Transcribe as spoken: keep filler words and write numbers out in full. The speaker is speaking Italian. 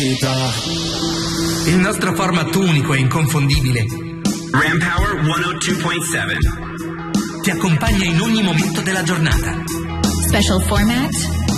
Il nostro format unico e inconfondibile Rampower centodue point seven ti accompagna in ogni momento della giornata. Special format